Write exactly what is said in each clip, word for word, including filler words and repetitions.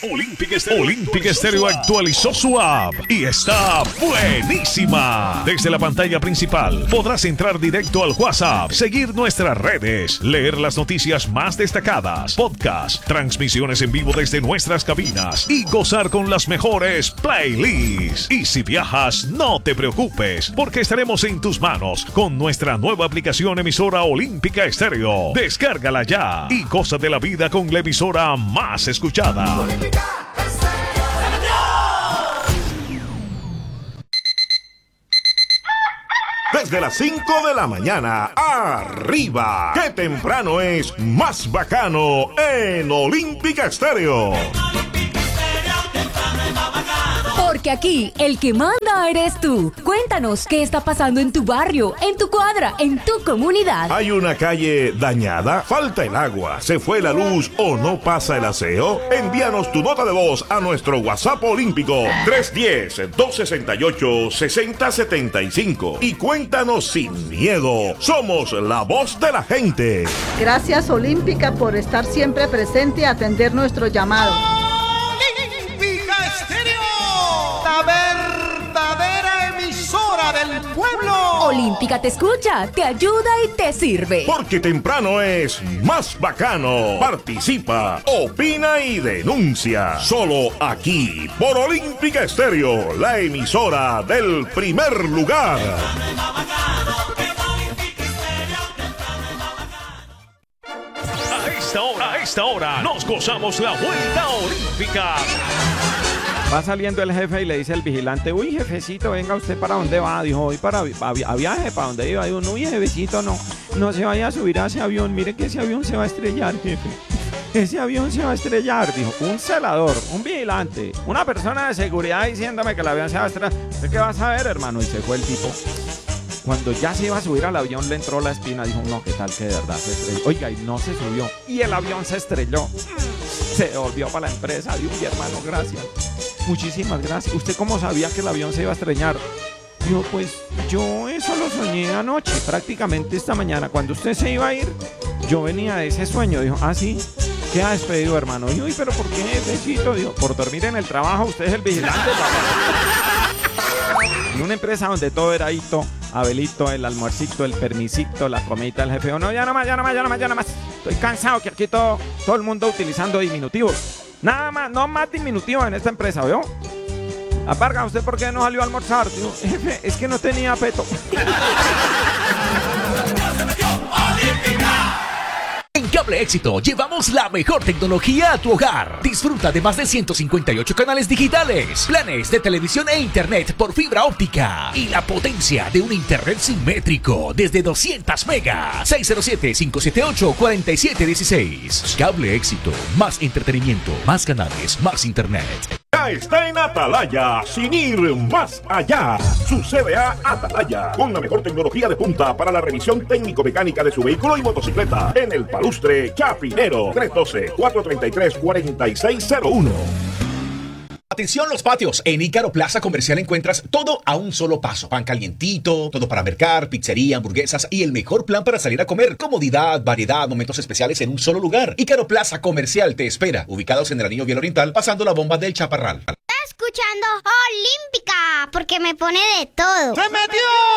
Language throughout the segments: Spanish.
Olympic Stereo, Olympic Stereo actualizó su app y está buenísima. Desde la pantalla principal podrás entrar directo al WhatsApp, seguir nuestras redes, leer las noticias más destacadas, podcasts, transmisiones en vivo desde nuestras cabinas y gozar con las mejores playlists. Y si viajas, no te preocupes, porque estaremos en tus manos con nuestra nueva aplicación emisora Olímpica Estéreo. Descárgala ya y goza de la vida con la emisora más escuchada. Desde las cinco de la mañana, arriba. ¡Qué temprano es más bacano en Olímpica Estéreo! Porque aquí el que manda eres tú. Cuéntanos qué está pasando en tu barrio, en tu cuadra, en tu comunidad. ¿Hay una calle dañada? ¿Falta el agua? ¿Se fue la luz o no pasa el aseo? Envíanos tu nota de voz a nuestro WhatsApp olímpico tres uno cero, dos seis ocho, seis cero siete cinco y cuéntanos sin miedo. Somos la voz de la gente. Gracias Olímpica por estar siempre presente y atender nuestro llamado. Olímpica Estéreo, la verdadera emisora del pueblo. Olímpica te escucha, te ayuda y te sirve. Porque temprano es más bacano. Participa, opina y denuncia. Solo aquí, por Olímpica Estéreo, la emisora del primer lugar. A esta hora, a esta hora, nos gozamos la vuelta olímpica. Va saliendo el jefe y le dice al vigilante: uy, jefecito, venga, ¿usted para dónde va? Dijo: voy para a, a viaje, ¿para dónde iba? Dijo: no, uy, jefecito, no, no se vaya a subir a ese avión, mire que ese avión se va a estrellar, jefe. Ese avión se va a estrellar, dijo. Un celador, un vigilante, una persona de seguridad diciéndome que el avión se va a estrellar. ¿Usted qué va a saber, hermano? Y se fue el tipo. Cuando ya se iba a subir al avión le entró la espina. Dijo: no, ¿qué tal que de verdad se estrelló? Oiga, y no se subió. Y el avión se estrelló. Se devolvió para la empresa. Dijo: mi hermano, gracias. Muchísimas gracias. ¿Usted cómo sabía que el avión se iba a estrellar? Dijo: pues yo eso lo soñé anoche. Prácticamente esta mañana, cuando usted se iba a ir, yo venía de ese sueño. Dijo: ah, sí. ¿Qué ha despedido, hermano? Dijo: uy, pero ¿por qué, besito? Dijo: por dormir en el trabajo. Usted es el vigilante, papá. En una empresa donde todo era hito, Abelito, el almuercito, el permisito, la comidita del jefe. No, ya no más, ya no más, ya no más, ya no más. Estoy cansado que aquí todo, todo el mundo utilizando diminutivos. Nada más, no más diminutivos en esta empresa, ¿vio? Aparga, ¿usted por qué no salió a almorzar? Digo: jefe, es que no tenía peto. En Cable Éxito llevamos la mejor tecnología a tu hogar. Disfruta de más de ciento cincuenta y ocho canales digitales, planes de televisión e internet por fibra óptica y la potencia de un internet simétrico desde doscientos megas. seis cero siete, cinco siete ocho, cuatro siete uno seis. Cable Éxito, más entretenimiento, más canales, más internet. Ya está en Atalaya, sin ir más allá. Su C B A Atalaya, con la mejor tecnología de punta para la revisión técnico-mecánica de su vehículo y motocicleta. En el Palustre Chapinero, tres uno dos, cuatro tres tres, cuatro seis cero uno. Atención los patios, en Ícaro Plaza Comercial encuentras todo a un solo paso. Pan calientito, todo para mercar, pizzería, hamburguesas y el mejor plan para salir a comer. Comodidad, variedad, momentos especiales en un solo lugar. Ícaro Plaza Comercial te espera, ubicados en el Anillo Vial Oriental, pasando la bomba del Chaparral. Está escuchando Olímpica, porque me pone de todo. ¡Se metió!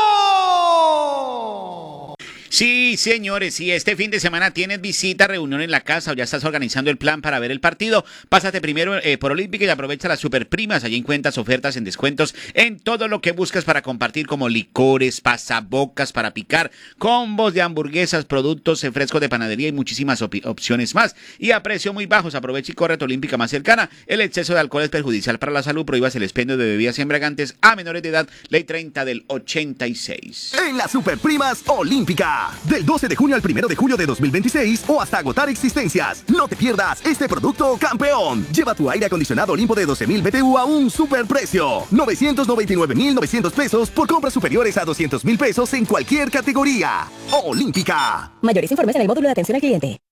Sí, señores, si este fin de semana tienes visita, reunión en la casa o ya estás organizando el plan para ver el partido, pásate primero eh, por Olímpica y aprovecha las superprimas. Allí encuentras ofertas en descuentos en todo lo que buscas para compartir, como licores, pasabocas para picar, combos de hamburguesas, productos eh, frescos de panadería y muchísimas op opciones más. Y a precios muy bajos. Aprovecha y corre a tu Olímpica más cercana. El exceso de alcohol es perjudicial para la salud. Prohíbas el expendio de bebidas embriagantes a menores de edad. Ley treinta del ochenta y seis. En las superprimas Olímpica. Del doce de junio al primero de julio de dos mil veintiséis o hasta agotar existencias. No te pierdas este producto campeón. Lleva tu aire acondicionado Olimpo de doce mil B T U a un superprecio. novecientos noventa y nueve mil novecientos pesos por compras superiores a doscientos mil pesos en cualquier categoría. Olímpica. Mayores informes en el módulo de atención al cliente.